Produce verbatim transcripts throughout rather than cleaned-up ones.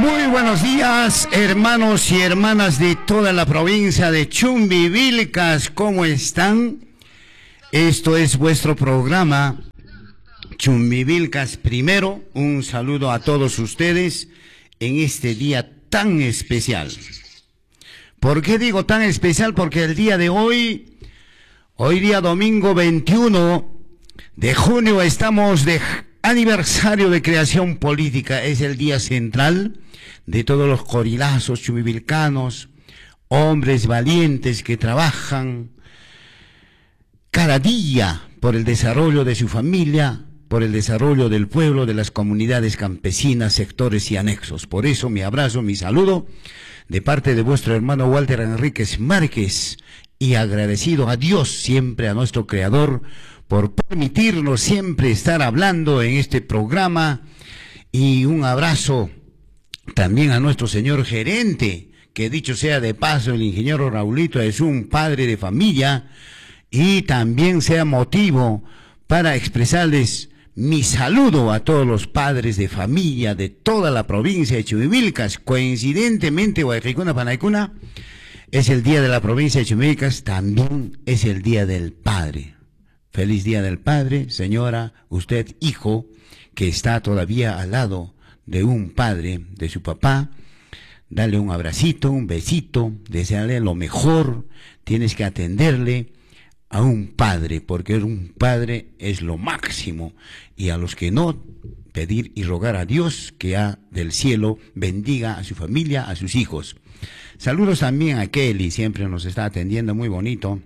Muy buenos días, hermanos y hermanas de toda la provincia de Chumbivilcas, ¿cómo están? Esto es vuestro programa Chumbivilcas Primero. Un saludo a todos ustedes en este día tan especial. ¿Por qué digo tan especial? Porque el día de hoy, hoy día domingo veintiuno de junio, estamos de aniversario de creación política. Es el día central de todos los corilazos chumbivilcanos, hombres valientes que trabajan cada día por el desarrollo de su familia, por el desarrollo del pueblo, de las comunidades campesinas, sectores y anexos. Por eso mi abrazo, mi saludo de parte de vuestro hermano Walter Enríquez Márquez, y agradecido a Dios, siempre a nuestro Creador, por permitirnos siempre estar hablando en este programa. Y un abrazo también a nuestro señor gerente, que dicho sea de paso, el ingeniero Raulito es un padre de familia, y también sea motivo para expresarles mi saludo a todos los padres de familia de toda la provincia de Chumbivilcas. Coincidentemente, Guayquicuna, Panaicuna, es el día de la provincia de Chumbivilcas, también es el día del padre. Feliz día del padre, señora, usted, hijo, que está todavía al lado de un padre, de su papá. Dale un abracito, un besito, desearle lo mejor. Tienes que atenderle a un padre, porque un padre es lo máximo. Y a los que no, pedir y rogar a Dios que a, del cielo bendiga a su familia, a sus hijos. Saludos también a Kelly, siempre nos está atendiendo muy bonito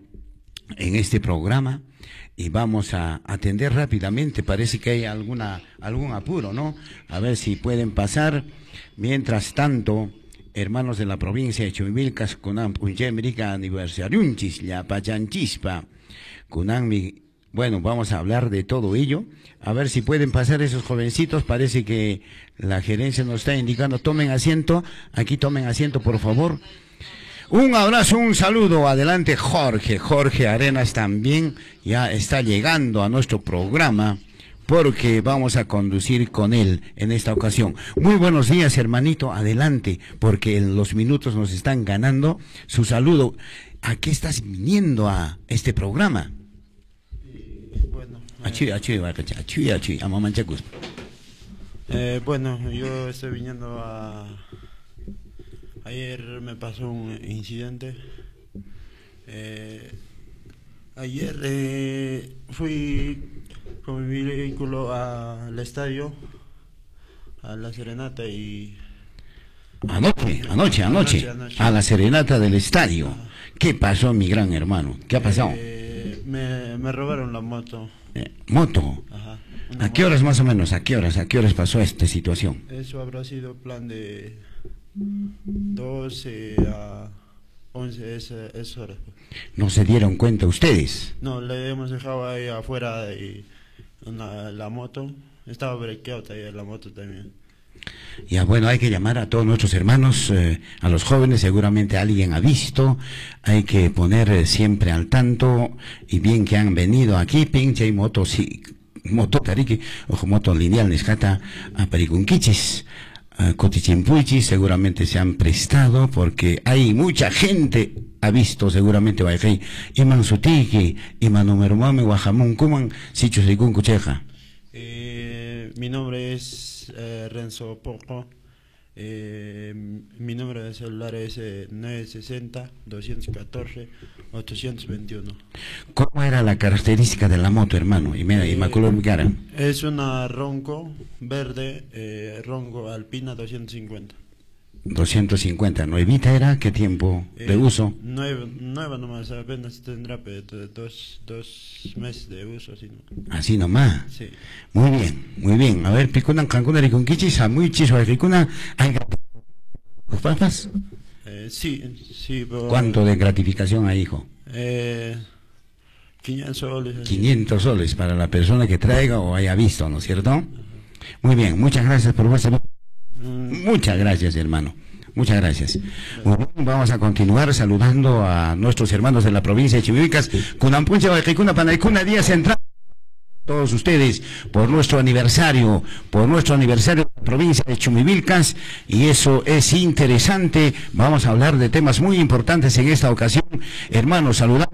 en este programa. Y vamos a atender rápidamente, parece que hay alguna algún apuro, ¿no? A ver si pueden pasar. Mientras tanto, hermanos de la provincia de Chumbivilcas, kunan punchemrica aniversariunchis, la pachanchispa, kunan mi... Bueno, vamos a hablar de todo ello. A ver si pueden pasar esos jovencitos. Parece que la gerencia nos está indicando, tomen asiento. Aquí tomen asiento, por favor. Un abrazo, un saludo. Adelante, Jorge. Jorge Arenas también ya está llegando a nuestro programa, porque vamos a conducir con él en esta ocasión. Muy buenos días, hermanito. Adelante, porque en los minutos nos están ganando. Su saludo. ¿A qué estás viniendo a este programa? Eh, bueno, yo estoy viniendo a... Ayer me pasó un incidente. Eh, ayer eh, fui con mi vehículo al estadio, a la serenata, y... Anoche, anoche, anoche, anoche, a la serenata del estadio. ¿Qué pasó, mi gran hermano? ¿Qué ha pasado? Eh, me, me robaron la moto. Eh, ¿Moto? Ajá. ¿A qué horas más o menos? ¿A qué horas? ¿A qué horas pasó esta situación? Eso habrá sido plan de doce a once, esa, esa hora. ¿No se dieron cuenta ustedes? No, le hemos dejado ahí afuera y una, la moto. Estaba brequeada ahí la moto también. Ya, bueno, hay que llamar a todos nuestros hermanos, eh, a los jóvenes, seguramente alguien ha visto. Hay que poner eh, siempre al tanto, y bien que han venido aquí, pinche y moto, sí, moto tariki, ojo, moto lineal, nescata, a pericunquichis, a cotichimpuichis, seguramente se han prestado, porque hay mucha gente ha visto seguramente Baijay, Iman Sutiki, Iman Umerumame, Guajamun, Kuman, Sicho Seikun Cucheja. Eh, mi nombre es Eh, Renzo Poco. Eh, mi número de celular es eh, nueve sesenta, doscientos catorce, ochocientos veintiuno. ¿Cómo era la característica de la moto, hermano? Y me, eh, y me cara. Es una Ronco verde, eh, Ronco Alpina doscientos cincuenta. doscientos cincuenta, ¿nuevita era? ¿Qué tiempo de eh, uso? Nueva, nueva nomás, apenas tendrá pero, dos, dos meses de uso. Así, ¿no? Así nomás. Sí. Muy bien, muy bien. A ver, picunan cancuna riconquichis, a muy chiso ricuna. ¿Hay papas? Eh, sí, sí. Pero, ¿cuánto de gratificación hay, hijo? Eh, quinientos soles. Así. quinientos soles para la persona que traiga o haya visto, ¿no es cierto? Uh-huh. Muy bien, muchas gracias por vuestra... Muchas gracias, hermano. Muchas gracias. Bueno, vamos a continuar saludando a nuestros hermanos de la provincia de Chumbivilcas. Kunampuncha, Baikuna, Panaicuna, día central. Todos ustedes, por nuestro aniversario, por nuestro aniversario de la provincia de Chumbivilcas, y eso es interesante. Vamos a hablar de temas muy importantes en esta ocasión. Hermanos, saludamos.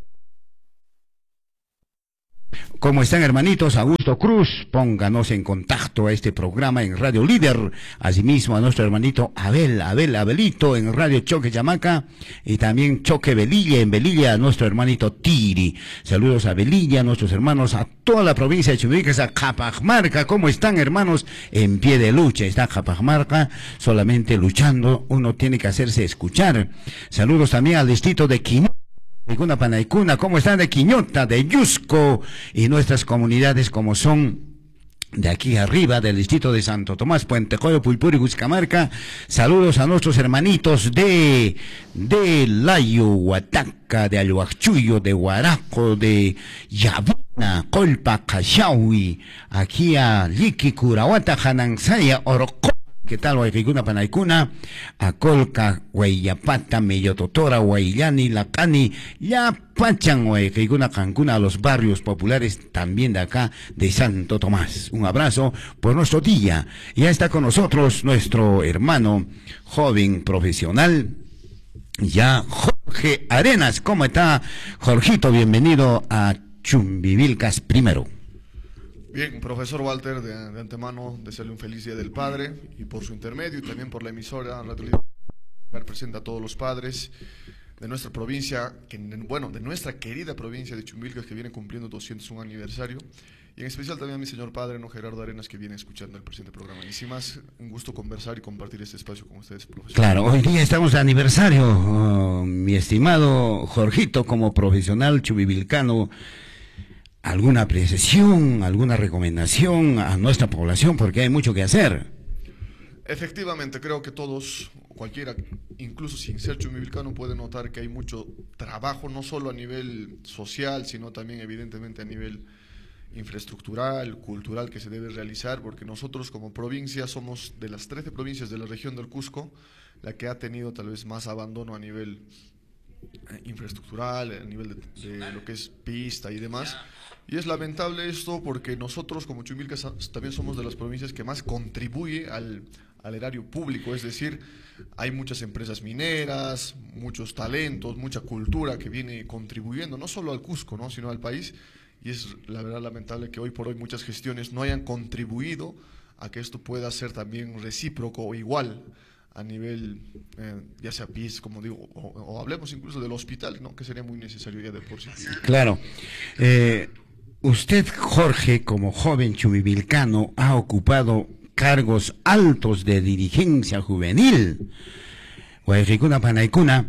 ¿Cómo están, hermanitos? Augusto Cruz, pónganos en contacto a este programa en Radio Líder, asimismo a nuestro hermanito Abel, Abel, Abelito en Radio Choque Chamaca, y también Choque Velilla, en Velilla a nuestro hermanito Tiri. Saludos a Velilla, a nuestros hermanos, a toda la provincia de Chumbivilcas, a Capajamarca. ¿Cómo están, hermanos? En pie de lucha está Capajamarca, solamente luchando, uno tiene que hacerse escuchar. Saludos también al distrito de Quino. Panicuna, Panaicuna, ¿cómo están? De Quiñota, de Yusco, y nuestras comunidades como son de aquí arriba, del distrito de Santo Tomás, Puente Coyo, Pulpuri, Cuscamarca. Saludos a nuestros hermanitos de, de Layo, Huataca, de Ayoachuyo, de Huaraco, de Yavina, Colpa, Cachaui, aquí a Liqui, Curahuata, Janansaya, Oroco. ¿Qué tal, Guayquicuna, Panaicuna? Acolca, Guayapata, Mellototora, Guayllani, Lacani, Yapachan, Guayquicuna, Cancuna, a los barrios populares también de acá, de Santo Tomás. Un abrazo por nuestro día. Ya está con nosotros nuestro hermano, joven profesional, ya Jorge Arenas. ¿Cómo está, Jorgito? Bienvenido a Chumbivilcas primero. Bien, profesor Walter, de, de antemano desearle un feliz Día del Padre, y por su intermedio y también por la emisora Radio Líder, presenta a todos los padres de nuestra provincia, que, bueno, de nuestra querida provincia de Chumbivilcas, que viene cumpliendo doscientos un aniversario, y en especial también a mi señor padre, no Gerardo Arenas, que viene escuchando el presente programa. Y sin más, un gusto conversar y compartir este espacio con ustedes, profesor. Claro, hoy día estamos de aniversario, oh, mi estimado Jorgito, como profesional chumbivilcano. ¿Alguna apreciación, alguna recomendación a nuestra población? Porque hay mucho que hacer. Efectivamente, creo que todos, cualquiera, incluso sin ser chumbivilcano, puede notar que hay mucho trabajo, no solo a nivel social, sino también evidentemente a nivel infraestructural, cultural, que se debe realizar, porque nosotros como provincia somos de las trece provincias de la región del Cusco, la que ha tenido tal vez más abandono a nivel eh, infraestructural, a nivel de, de lo que es pista y demás. Y es lamentable esto, porque nosotros como Chumbivilcas también somos de las provincias que más contribuye al, al erario público, es decir, hay muchas empresas mineras, muchos talentos, mucha cultura que viene contribuyendo no solo al Cusco, ¿no?, sino al país, y es la verdad lamentable que hoy por hoy muchas gestiones no hayan contribuido a que esto pueda ser también recíproco o igual a nivel, eh, ya sea P I S, como digo, o, o hablemos incluso del hospital, ¿no?, que sería muy necesario ya de por sí. Claro. Eh... Usted, Jorge, como joven chumbivilcano, ha ocupado cargos altos de dirigencia juvenil, Guayquicuna, Panaicuna,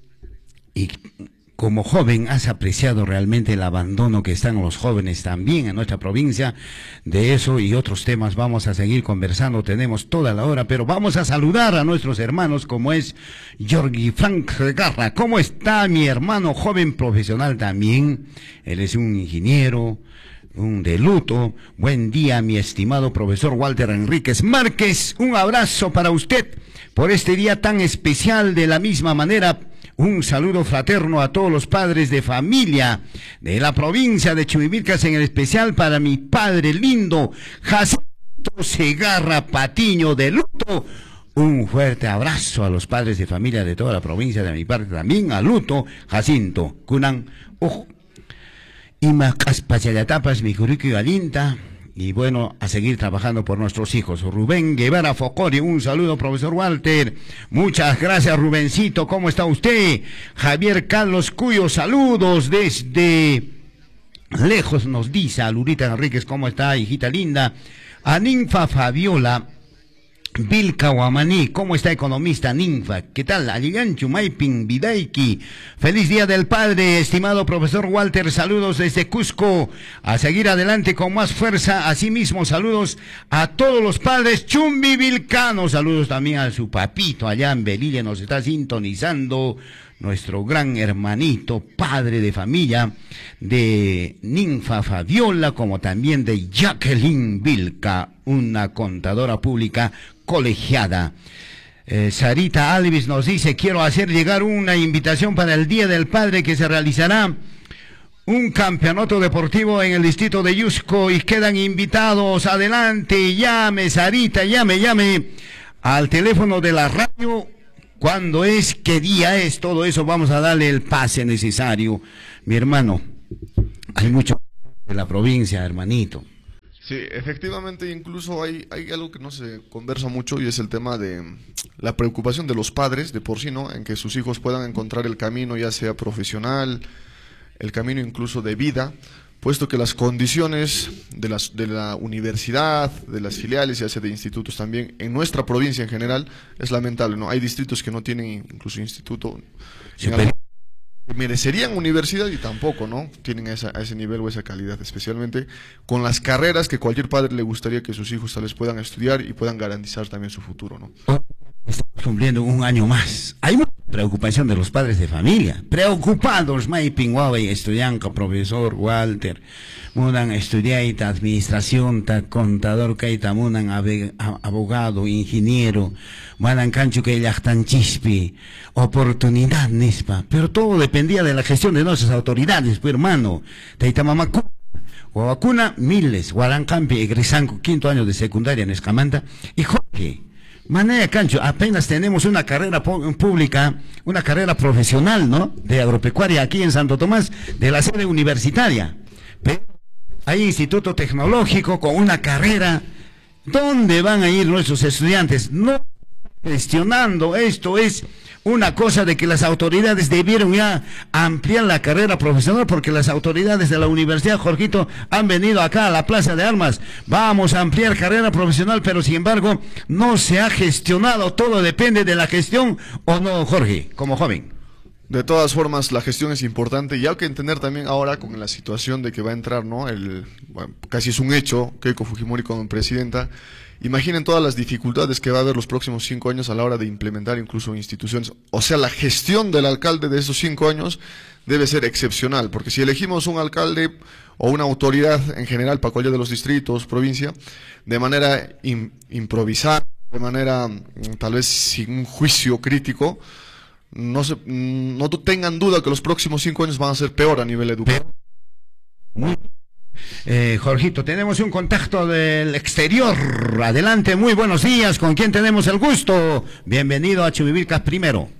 y como joven has apreciado realmente el abandono que están los jóvenes también en nuestra provincia. De eso y otros temas vamos a seguir conversando, tenemos toda la hora, pero vamos a saludar a nuestros hermanos, como es Jorgi Frank Garra. ¿Cómo está mi hermano joven profesional también? Él es un ingeniero, un de luto. Buen día, mi estimado profesor Walter Enríquez Márquez. Un abrazo para usted por este día tan especial. De la misma manera, un saludo fraterno a todos los padres de familia de la provincia de Chumbivilcas, en el especial para mi padre lindo, Jacinto Segarra Patiño, de luto. Un fuerte abrazo a los padres de familia de toda la provincia, de mi parte también, a luto, Jacinto, Kunan, Uj, Ima Caspachayatapas, mi currículo alinta. Y bueno, a seguir trabajando por nuestros hijos. Rubén Guevara Focori, un saludo, profesor Walter. Muchas gracias, Rubencito. ¿Cómo está usted? Javier Carlos Cuyo, saludos desde lejos, nos dice. A Lurita Enríquez, ¿cómo está, hijita linda? A Ninfa Fabiola Vilca Guamaní, ¿cómo está, economista Ninfa? ¿Qué tal? Aliganchu Maipin Vidaiki. Feliz Día del Padre, estimado profesor Walter. Saludos desde Cusco. A seguir adelante con más fuerza. Asimismo, saludos a todos los padres chumbivilcanos. Saludos también a su papito allá en Velilla, nos está sintonizando. Nuestro gran hermanito, padre de familia de Ninfa Fabiola, como también de Jacqueline Vilca, una contadora pública colegiada. Eh, Sarita Alvis nos dice: quiero hacer llegar una invitación para el Día del Padre, que se realizará un campeonato deportivo en el distrito de Yusco y quedan invitados. Adelante, llame, Sarita, llame, llame al teléfono de la radio. ¿Cuándo es? ¿Qué día es? Todo eso vamos a darle el pase necesario. Mi hermano, hay mucho de la provincia, hermanito. Sí, efectivamente, incluso hay, hay algo que no se conversa mucho y es el tema de la preocupación de los padres, de por sí, ¿no? En que sus hijos puedan encontrar el camino, ya sea profesional, el camino incluso de vida, puesto que las condiciones de, las, de la universidad, de las filiales, ya sea de institutos también, en nuestra provincia en general, es lamentable, ¿no? Hay distritos que no tienen incluso instituto, Sí, merecerían universidad y tampoco, ¿no? Tienen esa, a ese nivel o esa calidad, especialmente con las carreras que cualquier padre le gustaría que sus hijos tal vez puedan estudiar y puedan garantizar también su futuro, ¿no? Estamos cumpliendo un año más. Hay mucha preocupación de los padres de familia. Preocupados, Maiping, Huawei, estudiante, profesor, Walter, mudan estudiaita, administración, ta, contador, kaita, mudan abogado, ingeniero, mudan cancho que yachtan chispi, oportunidad, nispa. Pero todo dependía de la gestión de nuestras autoridades, pues, hermano. Taita mamacu. Guavacuna, miles, Guarancampi, egresanco, quinto año de secundaria en Escamanta, y Jorge. Manera, Cancho, apenas tenemos una carrera pública, una carrera profesional, ¿no? De agropecuaria aquí en Santo Tomás, de la sede universitaria. Pero hay instituto tecnológico con una carrera. ¿Dónde van a ir nuestros estudiantes? No gestionando. Esto es una cosa de que las autoridades debieron ya ampliar la carrera profesional, porque las autoridades de la Universidad Jorgito han venido acá a la Plaza de Armas. Vamos a ampliar carrera profesional, pero sin embargo no se ha gestionado. Todo depende de la gestión, ¿o no, Jorge, como joven? De todas formas, la gestión es importante y hay que entender también ahora con la situación de que va a entrar, ¿no? El, bueno, casi es un hecho, Keiko Fujimori como presidenta. Imaginen todas las dificultades que va a haber los próximos cinco años a la hora de implementar incluso instituciones. O sea, la gestión del alcalde de esos cinco años debe ser excepcional, porque si elegimos un alcalde o una autoridad en general para cualquiera de los distritos, provincia, de manera im, improvisada, de manera tal vez sin un juicio crítico, no, se, no tengan duda que los próximos cinco años van a ser peor a nivel educativo. Eh, Jorgito, tenemos un contacto del exterior. Adelante, muy buenos días. ¿Con quién tenemos el gusto? Bienvenido a Chumbivilcas primero.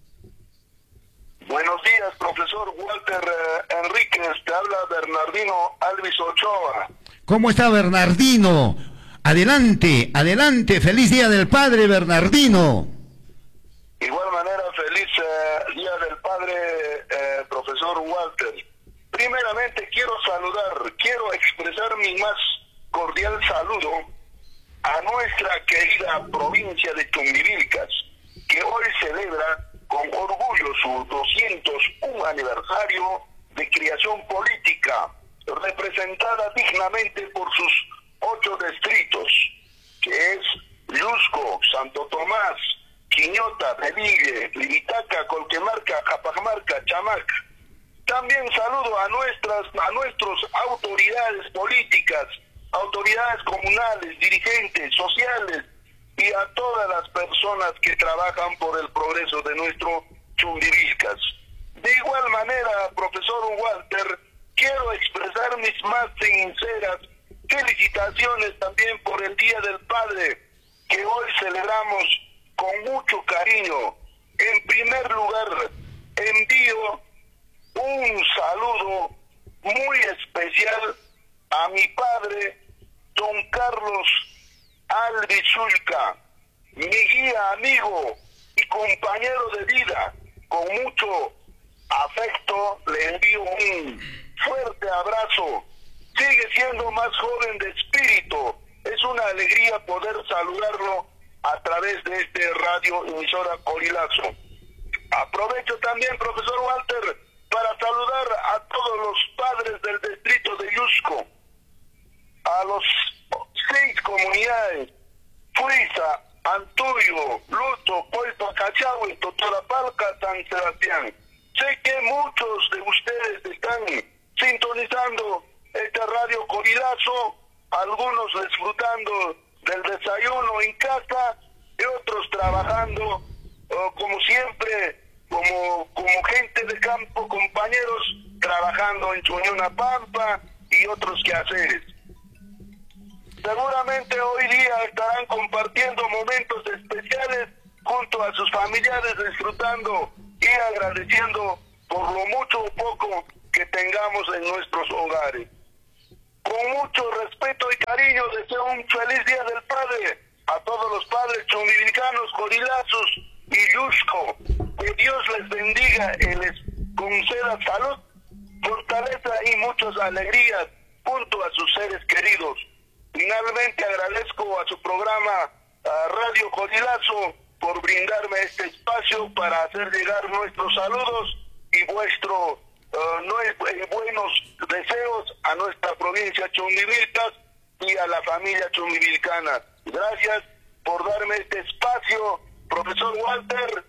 Buenos días, profesor Walter eh, Enríquez. Te habla Bernardino Alvis Ochoa. ¿Cómo está, Bernardino? Adelante, adelante. Feliz Día del Padre, Bernardino. Igual manera, feliz eh, Día del Padre, eh, profesor Walter. Primeramente quiero saludar, quiero expresar mi más cordial saludo a nuestra querida provincia de Chumbivilcas, que hoy celebra con orgullo su doscientos un aniversario de creación política, representada dignamente por sus ocho distritos, que es Yusco, Santo Tomás, Quiñota, Belille, Libitaca, Colquemarca, Capamarca, Chamac. También saludo a nuestras, a nuestras autoridades políticas, autoridades comunales, dirigentes sociales y a todas las personas que trabajan por el progreso de nuestro Chumbivilcas. De igual manera, profesor Walter, quiero expresar mis más sinceras felicitaciones también por el Día del Padre, que hoy celebramos con mucho cariño. En primer lugar, envío un saludo muy especial a mi padre, don Carlos Alvis Zulca, mi guía, amigo y compañero de vida. Con mucho afecto le envío un fuerte abrazo. Sigue siendo más joven de espíritu. Es una alegría poder saludarlo a través de este radio emisora Corilazo. Aprovecho también, profesor Walter, para saludar a todos los padres del distrito de Yusco, a los seis comunidades, Fuiza, Antuyo, Luto, Puerto Cachagüe, Totorapalca, San Sebastián. Sé que muchos de ustedes están sintonizando este radio Corilazo, algunos disfrutando del desayuno en casa y otros trabajando, uh, como siempre, como, como gente de campo, compañeros trabajando en Chuñona Pampa y otros quehaceres. Seguramente hoy día estarán compartiendo momentos especiales junto a sus familiares, disfrutando y agradeciendo por lo mucho o poco que tengamos en nuestros hogares. Con mucho respeto y cariño deseo un feliz Día del Padre a todos los padres chumbivilcanos, corilazos y Yusco. Que Dios les bendiga y les conceda salud, fortaleza y muchas alegrías junto a sus seres queridos. Finalmente agradezco a su programa a Radio Corilazo por brindarme este espacio para hacer llegar nuestros saludos y vuestros uh, no, eh, buenos deseos a nuestra provincia Chumbivilcas y a la familia chumbivilcana. Gracias por darme este espacio, profesor Walter,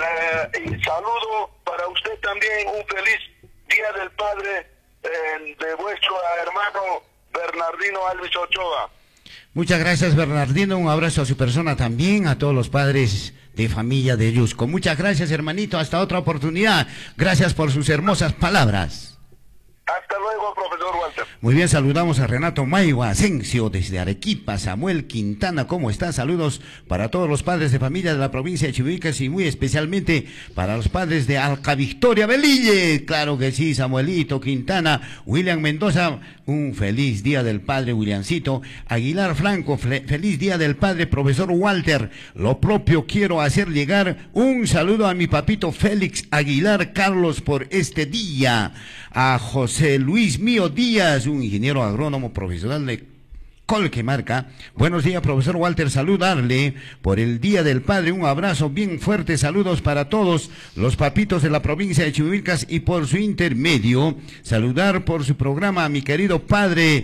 eh, y saludo para usted también, un feliz Día del Padre eh, de vuestro hermano Bernardino Alvis Ochoa. Muchas gracias, Bernardino, un abrazo a su persona también, a todos los padres de familia de Yusco. Muchas gracias, hermanito, hasta otra oportunidad. Gracias por sus hermosas palabras. Hasta luego, profesor Walter. Muy bien, saludamos a Renato Maigua Asensio desde Arequipa. Samuel Quintana, ¿cómo está? Saludos para todos los padres de familia de la provincia de Chubicas y muy especialmente para los padres de Alca Victoria Belille. Claro que sí, Samuelito Quintana. William Mendoza, un feliz Día del Padre, Williamcito. Aguilar Franco, feliz Día del Padre, profesor Walter. Lo propio quiero hacer llegar un saludo a mi papito Félix Aguilar Carlos por este día. A José Luis Mío Díaz, un ingeniero agrónomo profesional de Colquemarca. Buenos días, profesor Walter, saludarle por el Día del Padre, un abrazo bien fuerte, saludos para todos los papitos de la provincia de Chubicas y por su intermedio, saludar por su programa a mi querido padre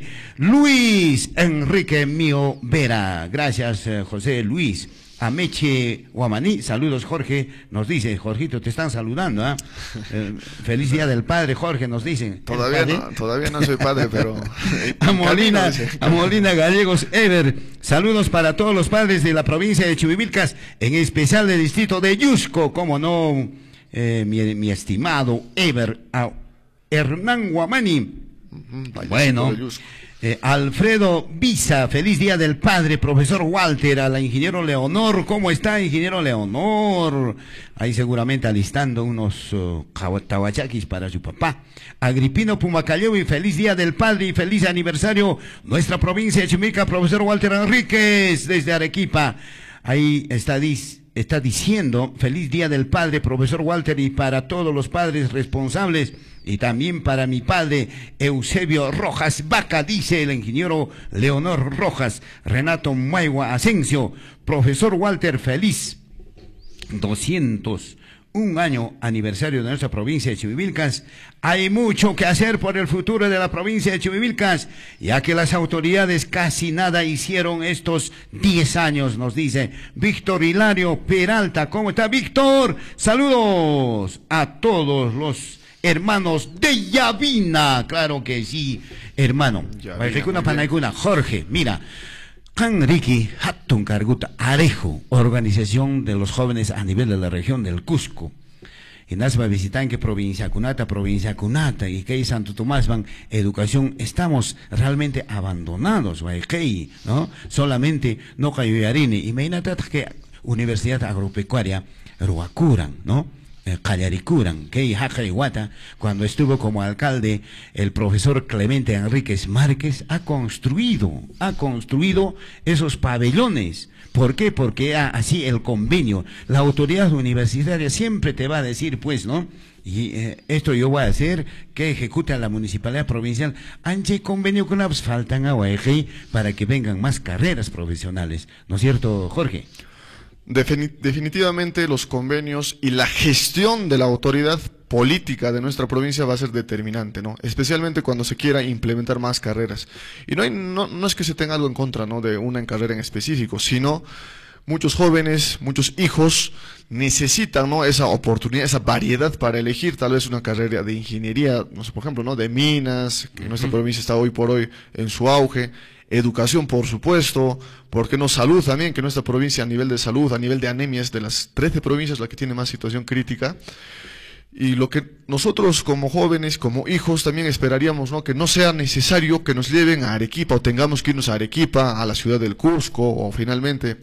Luis Enrique Mío Vera. Gracias, eh, José Luis. A Meche Guamaní, saludos Jorge, nos dice, Jorgito, te están saludando, ¿eh? Eh, feliz Día del Padre, Jorge, nos dicen. Todavía no, todavía no soy padre, pero... a, Molina, a Molina Gallegos Ever, saludos para todos los padres de la provincia de Chubivilcas, en especial del distrito de Yusco, como no, eh, mi, mi estimado Ever, a Hernán Guamani. Uh-huh, bueno... Eh, Alfredo Visa, feliz Día del Padre, profesor Walter, a la ingeniero Leonor, ¿cómo está, ingeniero Leonor? Ahí seguramente alistando unos uh, tahuachakis para su papá. Agripino Pumacayewi, feliz Día del Padre y feliz aniversario, nuestra provincia de Chumica, profesor Walter Enríquez, desde Arequipa. Ahí está dis está diciendo, feliz Día del Padre, profesor Walter, y para todos los padres responsables, y también para mi padre Eusebio Rojas Vaca, dice el ingeniero Leonor Rojas. Renato Maigua Asensio, profesor Walter, feliz doscientos un año aniversario de nuestra provincia de Chubivilcas. Hay mucho que hacer por el futuro de la provincia de Chubivilcas, ya que las autoridades casi nada hicieron estos diez años, nos dice Víctor Hilario Peralta. ¿Cómo está, Víctor? Saludos a todos los hermanos de Yavina. Claro que sí, hermano. Yavina, Jorge, mira. Canriqui Hatun Carguta Arejo, organización de los jóvenes a nivel de la región del Cusco. Y Nasba visitan que provincia Cunata, provincia Cunata, y que Santo Tomás van educación, estamos realmente abandonados, ¿no? Solamente no Cayuyarini. Imagínate que Universidad Agropecuaria Ruacuran, ¿no? Callaricuran, que Iguata, cuando estuvo como alcalde, el profesor Clemente Enríquez Márquez ha construido, ha construido esos pabellones. ¿Por qué? Porque así el convenio, la autoridad universitaria siempre te va a decir, pues, ¿no? Y eh, esto yo voy a hacer, que ejecuta la municipalidad provincial, anche convenio con las faltan a para que vengan más carreras profesionales, ¿no es cierto, Jorge? Definitivamente los convenios y la gestión de la autoridad política de nuestra provincia va a ser determinante, ¿no? Especialmente cuando se quiera implementar más carreras. Y no, hay, no, no es que se tenga algo en contra, ¿no?, de una carrera en específico, sino muchos jóvenes, muchos hijos necesitan, ¿no?, esa oportunidad, esa variedad para elegir tal vez una carrera de ingeniería, no sé, por ejemplo, ¿no?, de minas, que en nuestra provincia está hoy por hoy en su auge. Educación, por supuesto, ¿por qué no salud también? Que nuestra provincia a nivel de salud, a nivel de anemia, es de las trece provincias la que tiene más situación crítica. Y lo que nosotros como jóvenes, como hijos, también esperaríamos, ¿no? Que no sea necesario que nos lleven a Arequipa o tengamos que irnos a Arequipa, a la ciudad del Cusco o finalmente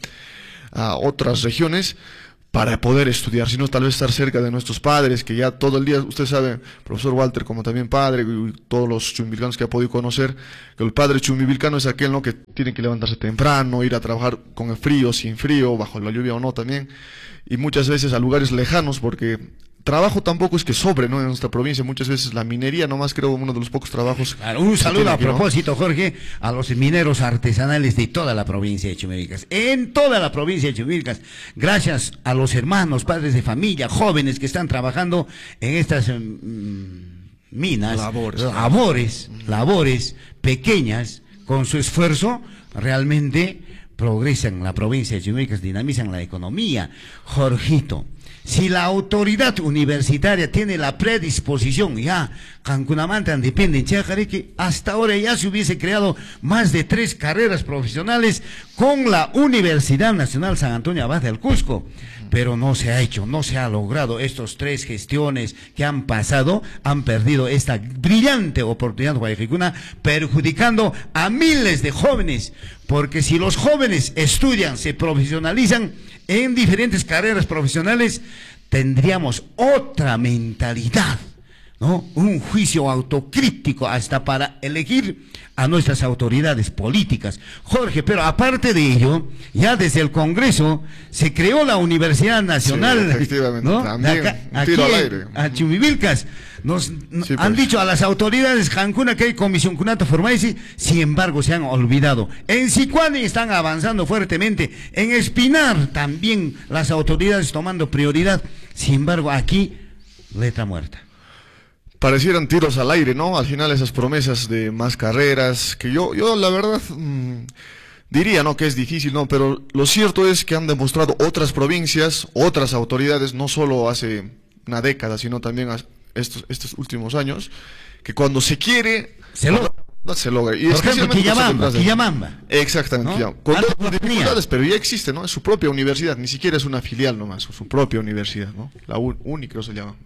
a otras regiones para poder estudiar, sino tal vez estar cerca de nuestros padres, que ya todo el día, usted sabe, profesor Walter, como también padre, y todos los chumbivilcanos que ha podido conocer, que el padre chumbivilcano es aquel, ¿no? Que tiene que levantarse temprano, ir a trabajar con el frío, sin frío, bajo la lluvia o no también, y muchas veces a lugares lejanos, porque trabajo tampoco es que sobre, ¿no? En nuestra provincia muchas veces la minería nomás creo uno de los pocos trabajos. Claro, un saludo a aquí, ¿no? propósito, Jorge, a los mineros artesanales de toda la provincia de Chumbivilcas. En toda la provincia de Chumbivilcas, gracias a los hermanos, padres de familia, jóvenes que están trabajando en estas mm, minas, Labores. labores, labores pequeñas, con su esfuerzo, realmente progresan la provincia de Chumbivilcas, dinamizan la economía. Jorgito, si la autoridad universitaria tiene la predisposición, ya, Cancunamanta depende, que hasta ahora ya se hubiese creado más de tres carreras profesionales con la Universidad Nacional San Antonio Abad del Cusco, pero no se ha hecho, no se ha logrado. Estos tres gestiones que han pasado han perdido esta brillante oportunidad, Guayquicuna, perjudicando a miles de jóvenes, porque si los jóvenes estudian, se profesionalizan en diferentes carreras profesionales, tendríamos otra mentalidad, ¿no? Un juicio autocrítico hasta para elegir a nuestras autoridades políticas. Jorge, pero aparte de ello, ya desde el Congreso se creó la Universidad Nacional, sí, efectivamente, ¿no? también, De acá, un tiro aquí al aire. a Chumbivilcas. Nos, nos Sí, pues. han dicho a las autoridades Cancún que hay comisión cunata formaisi, sin embargo se han olvidado. En Sicuani están avanzando fuertemente, en Espinar también las autoridades tomando prioridad, sin embargo aquí letra muerta. Parecieran tiros al aire, ¿no? Al final esas promesas de más carreras, que yo, yo la verdad mmm, diría, ¿no? Que es difícil, ¿no? Pero lo cierto es que han demostrado otras provincias, otras autoridades, no solo hace una década, sino también estos, estos últimos años, que cuando se quiere, se logra. No se logra. Y Por ejemplo, Quillamamba, Quillamamba. Exactamente, ¿no? con Antes dos dificultades, pero ya existe, ¿no? Es su propia universidad, ni siquiera es una filial nomás, su propia universidad, ¿no? La única se llama.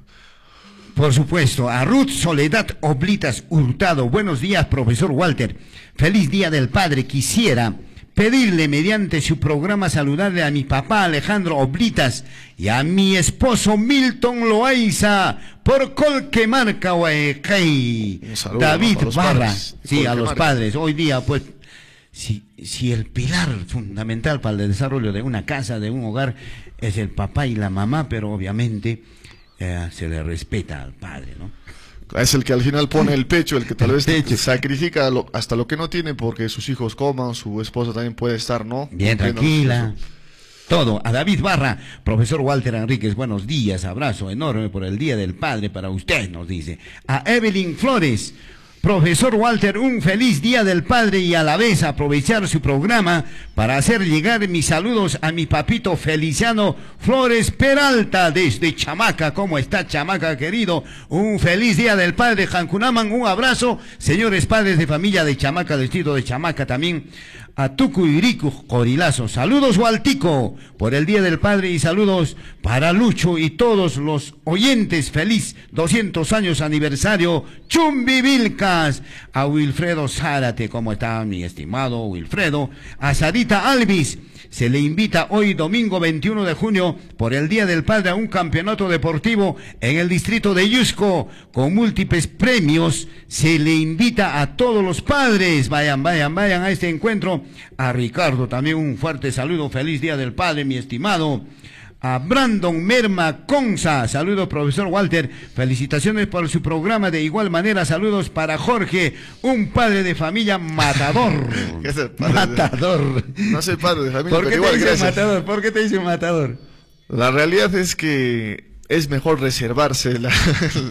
Por supuesto, a Ruth Soledad Oblitas Hurtado. Buenos días, profesor Walter. Feliz Día del Padre. Quisiera pedirle mediante su programa saludable a mi papá Alejandro Oblitas y a mi esposo Milton Loaiza por Colquemarca, Guaycay. David Barra. Sí, a los padres. Hoy día, pues, si, si el pilar fundamental para el desarrollo de una casa, de un hogar, es el papá y la mamá, pero obviamente eh, se le respeta al padre, ¿no? Es el que al final pone el pecho, el que tal vez sacrifica lo, hasta lo que no tiene porque sus hijos coman, su esposa también puede estar, ¿no? Bien tranquila. Todo. A David Barra, profesor Walter Enríquez, buenos días, abrazo enorme por el Día del Padre para usted, nos dice. A Evelyn Flores, profesor Walter, un feliz Día del Padre y a la vez aprovechar su programa para hacer llegar mis saludos a mi papito Feliciano Flores Peralta desde Chamaca. ¿Cómo está Chamaca, querido? Un feliz Día del Padre, Jancunaman, un abrazo. Señores padres de familia de Chamaca, distrito de Chamaca también. A Tucu Iricu Corilazo, saludos Waltico por el Día del Padre y saludos para Lucho y todos los oyentes. Feliz doscientos años aniversario Chumbivilcas. A Wilfredo Zárate, ¿cómo está mi estimado Wilfredo? A Sarita Alvis, se le invita hoy domingo veintiuno de junio por el Día del Padre a un campeonato deportivo en el distrito de Yusco con múltiples premios. Se le invita a todos los padres, vayan, vayan, vayan a este encuentro. A Ricardo también un fuerte saludo, feliz Día del Padre, mi estimado. A Brandon Merma Conza, saludos profesor Walter, felicitaciones por su programa. De igual manera, saludos para Jorge, un padre de familia matador. ¿Qué es el padre matador. De... No soy padre de familia, ¿Por qué pero te igual, dice gracias. matador? ¿Por qué te dice matador? La realidad es que es mejor reservarse la,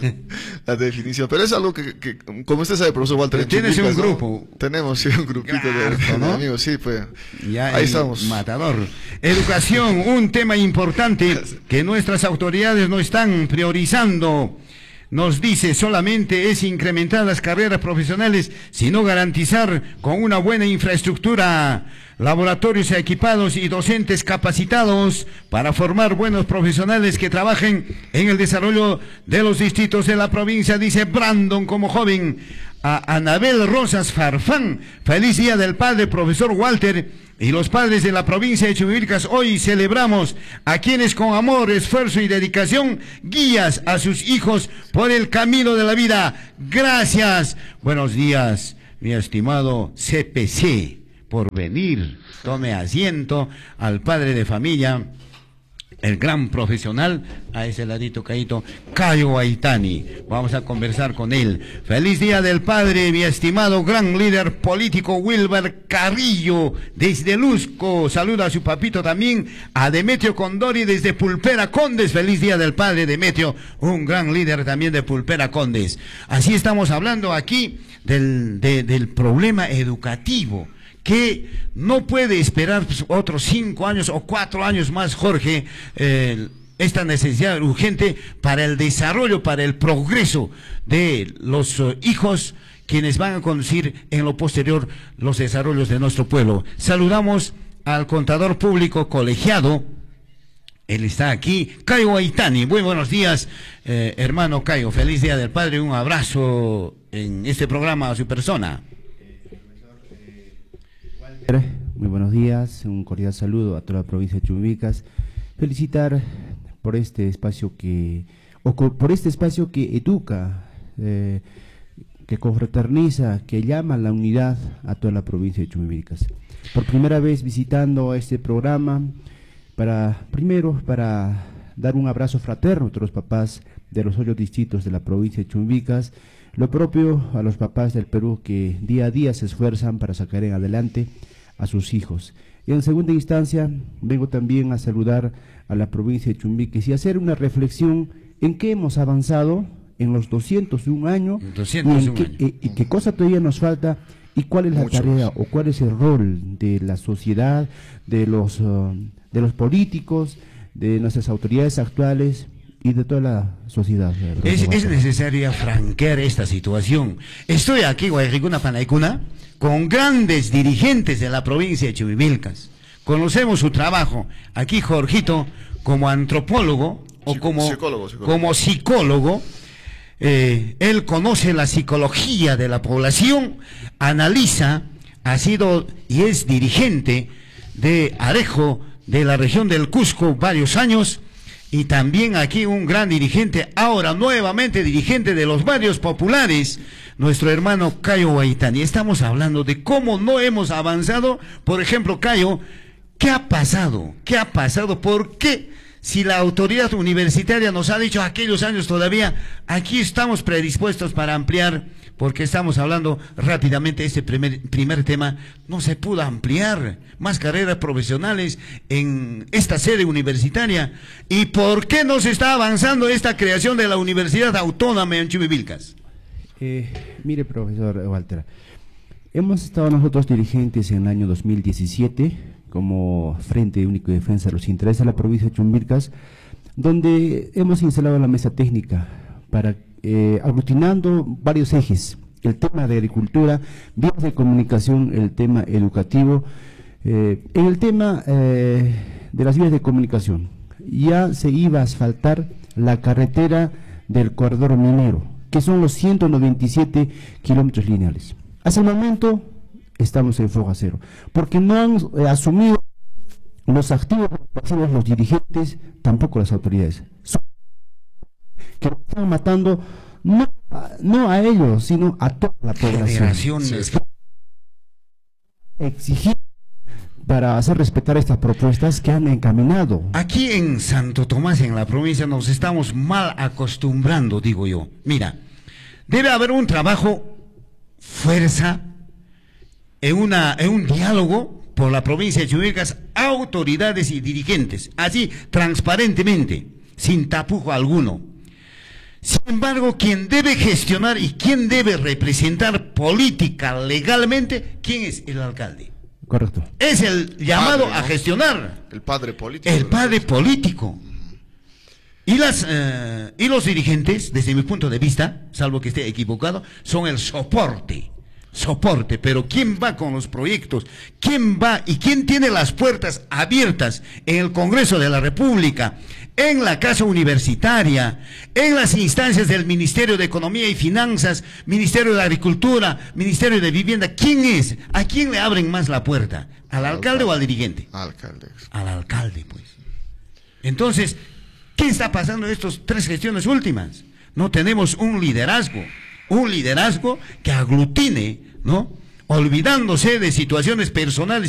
la definición, pero es algo que, que como usted sabe, profesor Walter, pero tienes un ¿no? grupo. Tenemos sí, un grupito Claro, de, ¿no? de amigos, sí, pues. Ya ahí estamos. Matador. Educación, un tema importante que nuestras autoridades no están priorizando. nos dice solamente es incrementar las carreras profesionales, sino garantizar con una buena infraestructura, laboratorios equipados y docentes capacitados para formar buenos profesionales que trabajen en el desarrollo de los distritos de la provincia, dice Brandon como joven. A Anabel Rosas Farfán, feliz día del padre, profesor Walter, y los padres de la provincia de Chumbivilcas. Hoy celebramos a quienes con amor, esfuerzo y dedicación guías a sus hijos por el camino de la vida. Gracias. Buenos días, mi estimado C P C, por venir. Tome asiento al padre de familia, el gran profesional, a ese ladito caído, Cayo Aitani. Vamos a conversar con él. Feliz día del padre, mi estimado gran líder político Wilber Carrillo, desde Lusco. Saluda a su papito también, a Demetrio Condori desde Pulpera Condes. Feliz día del padre, Demetrio, un gran líder también de Pulpera Condes. Así estamos hablando aquí del, de, del problema educativo, que no puede esperar pues, otros cinco años o cuatro años más, Jorge, eh, esta necesidad urgente para el desarrollo, para el progreso de los uh, hijos, quienes van a conducir en lo posterior los desarrollos de nuestro pueblo. Saludamos al contador público colegiado, él está aquí, Cayo Aitani. Muy buenos días, eh, hermano Cayo, feliz día del padre, un abrazo en este programa a su persona. Muy buenos días, un cordial saludo a toda la provincia de Chumbivilcas. Felicitar por este espacio que, o por este espacio que educa, eh, que confraterniza, que llama a la unidad a toda la provincia de Chumbivilcas. Por primera vez visitando este programa, para primero para dar un abrazo fraterno a todos los papás de los ocho distritos de la provincia de Chumbivilcas, lo propio a los papás del Perú que día a día se esfuerzan para sacar en adelante a sus hijos. Y en segunda instancia, vengo también a saludar a la provincia de Chumbivilcas y hacer una reflexión en qué hemos avanzado en los doscientos un años, doscientos un y, en qué, y, y qué cosa todavía nos falta, y cuál es la Muchos. tarea o cuál es el rol de la sociedad, de los, uh, de los políticos, de nuestras autoridades actuales y de toda la sociedad. Es, es necesaria franquear esta situación. Estoy aquí, Guayricuna Panaicuna, con grandes dirigentes de la provincia de Chumbivilcas. Conocemos su trabajo. Aquí Jorgito, como antropólogo o Psico- como psicólogo, psicólogo. como psicólogo, eh, él conoce la psicología de la población, analiza, ha sido y es dirigente de Arejo, de la región del Cusco, varios años. Y también aquí un gran dirigente, ahora nuevamente dirigente de los barrios populares, nuestro hermano Cayo Aitani. Estamos hablando de cómo no hemos avanzado. Por ejemplo, Cayo, ¿qué ha pasado? ¿Qué ha pasado? ¿Por qué? Si la autoridad universitaria nos ha dicho aquellos años todavía, aquí estamos predispuestos para ampliar, porque estamos hablando rápidamente de este primer, primer tema, no se pudo ampliar más carreras profesionales en esta sede universitaria. ¿Y por qué no se está avanzando esta creación de la Universidad Autónoma en Chumbivilcas? Eh, mire, profesor Walter, hemos estado nosotros dirigentes en el año dos mil diecisiete como Frente Único de Defensa de los Intereses de la provincia de Chumbivilcas, donde hemos instalado la mesa técnica para eh, aglutinando varios ejes: el tema de agricultura, vías de comunicación, el tema educativo. Eh, en el tema eh, de las vías de comunicación, ya se iba a asfaltar la carretera del corredor minero, que son los ciento noventa y siete kilómetros lineales. Hasta el momento estamos en fuego cero, porque no han eh, asumido los activos, los dirigentes, tampoco las autoridades, son que están matando no, no a ellos, sino a toda la población. Generaciones. Exigir para hacer respetar estas propuestas que han encaminado. Aquí en Santo Tomás, en la provincia, nos estamos mal acostumbrando, digo yo. Mira, debe haber un trabajo, fuerza, en, una, en un diálogo por la provincia de Chumbivilcas, autoridades y dirigentes, así transparentemente, sin tapujo alguno. Sin embargo, quien debe gestionar y quien debe representar política legalmente, ¿quién es? El alcalde. Correcto. Es el llamado Padre, ¿no? a gestionar. El padre político. El padre político. Y, las, eh, y los dirigentes, desde mi punto de vista, salvo que esté equivocado, son el soporte. Soporte, pero ¿quién va con los proyectos? ¿Quién va y quién tiene las puertas abiertas en el Congreso de la República, en la Casa Universitaria, en las instancias del Ministerio de Economía y Finanzas, Ministerio de Agricultura, Ministerio de Vivienda? ¿Quién es? ¿A quién le abren más la puerta? ¿Al alcalde o al dirigente? Alcalde. Al alcalde, pues. Entonces, ¿qué está pasando en estas tres gestiones últimas? No tenemos un liderazgo, un liderazgo que aglutine, ¿no? Olvidándose de situaciones personales